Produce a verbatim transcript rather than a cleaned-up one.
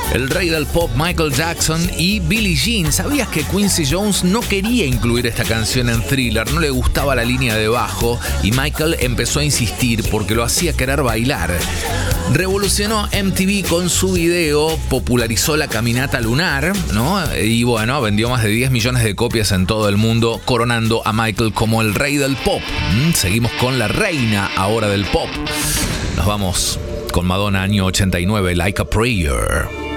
El rey del pop Michael Jackson y Billie Jean. ¿Sabías que Quincy Jones no quería incluir esta canción en Thriller? No le gustaba la línea de bajo y Michael empezó a insistir porque lo hacía querer bailar. Revolucionó M T V con su video, popularizó la caminata lunar, ¿no? Y bueno, vendió más de diez millones de copias en todo el mundo, coronando a Michael como el rey del pop. ¿Mm? Seguimos con la reina ahora del pop. Nos vamos con Madonna, año ochenta y nueve, Like a Prayer.